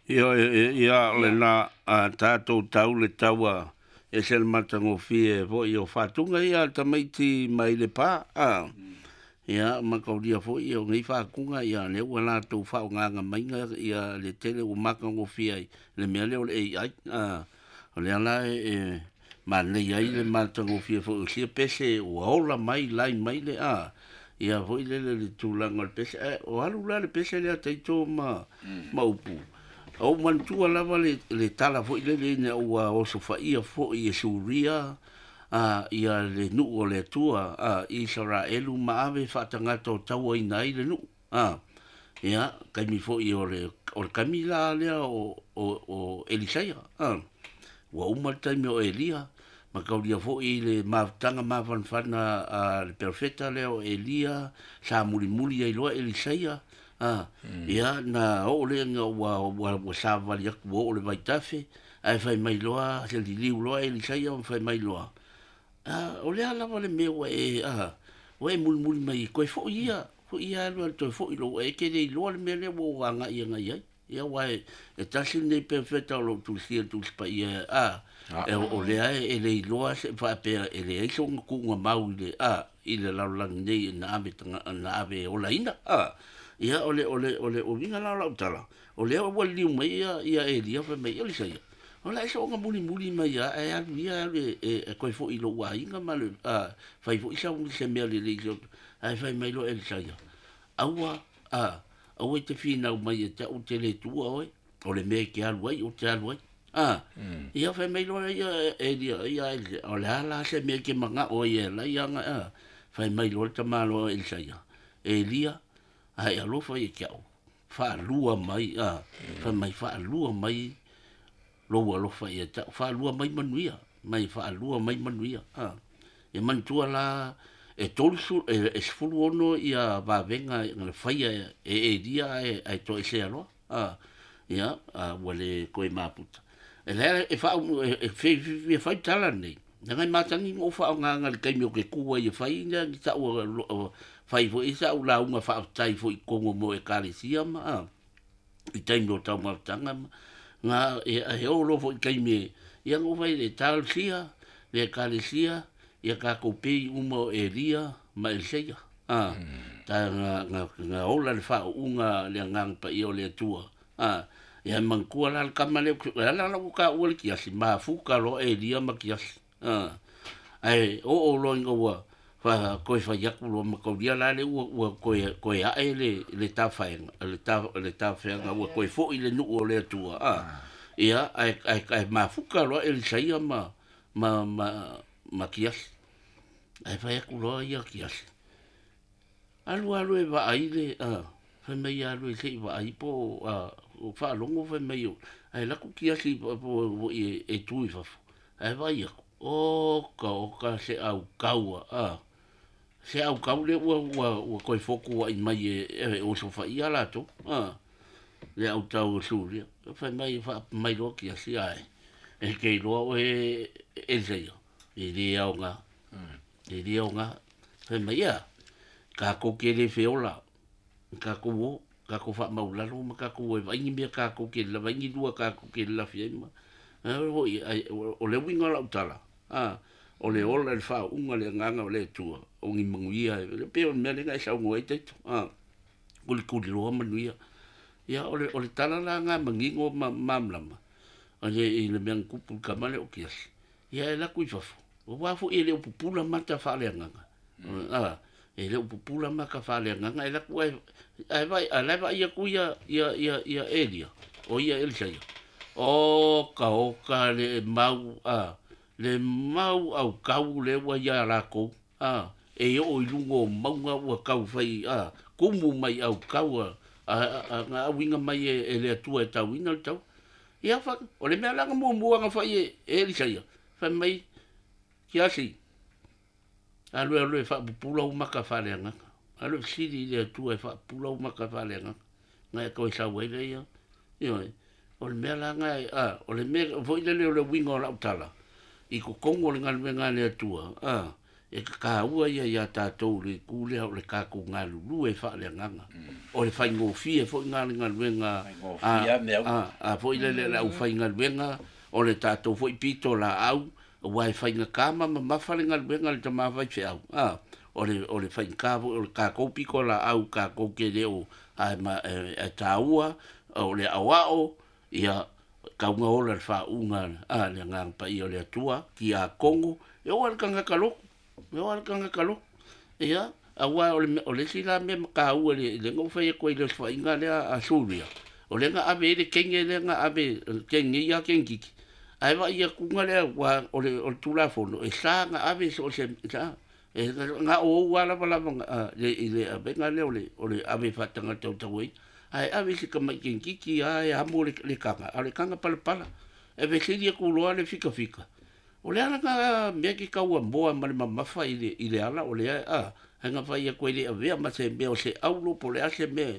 ia le na tātou tau le taua e se le matango fie vo i o whatunga ia tamaiti mai le pā ia makauria fo i o ngai whakunga ia le ua nā tau whao nganga mainga ia le tele o makango fie ai le mea leo le AI o le ala ma nei ai le matango fie fo i sia pese o aola mai lai mai le ia vo i le tūlanga le pese o alu la le pese le a teito ma upu o mantua lava le tala fo ile le o so fa ia fo i suria ia le nu o le tua Israelu ma ave fa tanga to tau i nai le nu ia kai mi fo i o le kamila le o Elisaia wa umalta mi o Elia ma kaulia fo i le tanga ma fana le perfeta le o Elia sa muli ai lo Elisaia ia na o le nga wa sa vali ak wo le vai tafe ai fai mai loa se li loa e li sai o fai mai loa o le ala vale me we mul mai ko fo ia lo to fo lo e ke le lo me le wo nga ia wa e tasi ne perfecta lo tu sia tu spa ia o le ai e le loa se fa pe e le so ku nga mau le i le la nei na ave o la ina ia ole o vinga la tala o le o liu mai ia e dia fa mai ele sai o la so nga muli mai ia e ko fo i lo wa inga mal fai fo isa un se me le ai fai mai lo ele sai aua au te fina mai te o te le tu o le me ke al wai o te al wai ia fai mai lo ia e dia ia o la se me ke manga o ia la ia fai mai lo te malo ele sai Elia ai alo fa i kia fa lua mai fa mai fa lua mai lo alo fa i ta fa lua mai manuia mai fa lua mai manuia e man tua la e tolsu e sfulu ono ia va venga ngal fa e dia ai to se alo ia wale ko maputa e le e fa e fa tala nei ngai matangi o fa nga ngal kai mi o ke ku e fa inga ki ta o fai fo isa u la unga fa tai fo i kongo mo e kalesia ma i tai no tau martanga nga e o lo fo i kai me ia ngo vai le tal sia le kalesia ia ka ko pe umo Elia ma el seia ta nga ola le fa unga le ngang pa i o le tua ia mankua la kamale la ka o le kiasi ma fuka lo Elia ma kiasi ai o lo ngo fa ko fa yaku lo ma ko dia la le ko ya le ta fa le ta fa nga ko fo ile nu o le tua ia ai ma fuka lo el saia ma kias ai fa yaku lo ia kias alu e va ai le fa me ya lu se va ai po o fa longo fa me yo ai la ku kias po e tu fa ai va ia o ka se au kaua se au kaule ua koe foku ai mai e o so fa ia la to le au tau suria fa mai lo ki asi ai e ke lo e sei e dia nga fa mai ya ka ko ke le feola ka ko fa maula lo ka ko e vai mi ka ko ke la vai ni lua ka ko ke la fiema o le winga la utala o le ola le fa unga le nganga o le tua o ngi manguia le pe o me le ngai sa ngoi te kuli lo manuia ia o le tala la nga mangingo mamlama o le men kupu kamale o kias ia la ku fafu o wa fu ele o pupula mata fa le nganga ele o pupula maka fa le nganga ele ku ai vai ala vai ia ku ia Elia o ia Elsaia o ka le mau le mau au kau le wa ya la ko e o i lungo maunga wa kau fai kumu mai au kau nga winga mai e le tua e tau ina tau ia fa o le mea langa mua nga fai e Elisaia fa mai kiasi alu fa pula u maka fa le nga alu siri le tua fa pula u maka fa le nga nga ko sa we le ia o le mea langa o le mea foi le winga o la utala i ko kongo le ngal le tua e ka ua ia tātou le kule au le kākou ngā lulu e wha le nganga. O le whai ngōwhi e fo ngā luenga a fo i le au whai ngā luenga o le tātou fo i pito la au wai whai ngā kāma ma mawhale ngā luenga le tamā whai whi au. O le whai kāwo o le kākou piko la au kākou ke leo e tāua o le awao ia kaunga ola le wha unga le ngā pa i o le atua ki a Kongo e o al kanga kaloko. Yo al kanga kalo ia awa o le sila me ka u le ngo fa ko ile fa inga le a suria o le nga ave le kenge le nga ave kenge ya kengi ai va ia ku nga le wa o le tula fo e sa nga ave so se sa e nga o wala wala le ave nga le o le ave fa tanga tau ai ave se ka mai kengi ki ai amo le kanga pala pala e ve se dia ku lo le fika o le ana ka mea ki kaua moa ma le mamafa i le ala o le hanga whai a koe le avea ma se mea o se aulo po le ase mea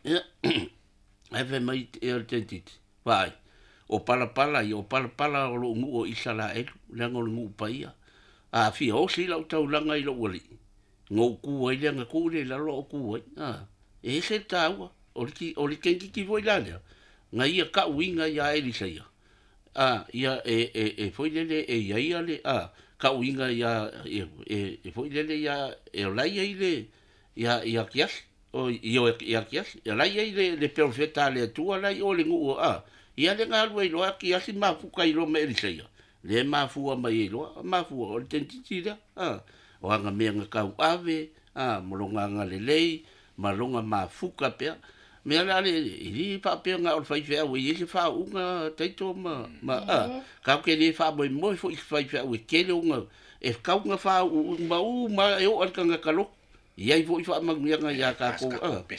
ai whai mai e o tentiti vai o pala i o pala o lo ngu o isa la elu le anga o ngu paia a fia o si lau tau langa i lo wali ngō kua i le anga kūre la lo o kua e se taua o li kenki ki voi la lea nga ia ka uinga ia elisa ia ia foi lele ia le ka uinga ia foi lele ia lai ile ia kias o ia kias ia lai ile le perfecta le tua lai o le ngu ia le nga lo ilo kias ma fu kai lo me ia le ma fu mai lo ma fu o tentiti da o anga me nga ka ave molonga nga le lei malonga ma fuka pe me ala le i pa pe nga o fai fe o i se fa unga taito ma ka ke le fa mo fo i fai fe o ke le unga e ka unga fa ma e o ka nga kalo ia i fo i fa ma nga ya ka ko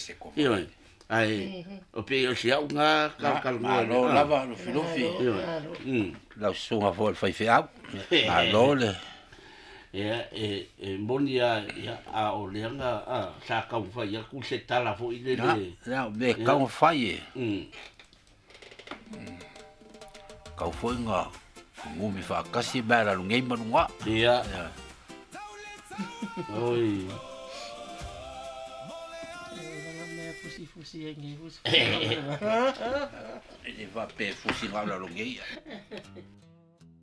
ai o pe o sia unga ka lo lava lo filofi la sunga fo fai fe au lo le ia monia ia a o leanga sa ka fa ia ku se tala fo i le ya be ka fai ka fo nga ngu mi fa kasi bala lu ngai manunga ia oi ele va pe fusi la lu ngai